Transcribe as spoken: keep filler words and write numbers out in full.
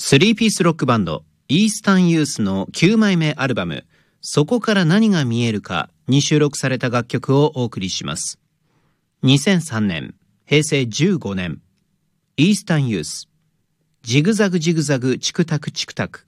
スリーピースロックバンドイースタンユースのきゅうまいめアルバムそこから何が見えるかに収録された楽曲をお送りします。にせんさんねん、へいせいじゅうごねん、イースタンユース、ジグザグジグザグチクタクチクタク。